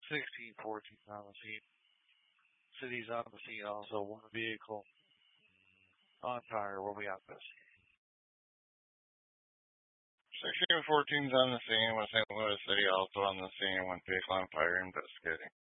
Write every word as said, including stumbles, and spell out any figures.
sixteen fourteen on the scene. City's on the scene also. One vehicle on tire will be on this. sixteen fourteen's on the scene with Saint Louis City also on the scene. One vehicle on fire investigating.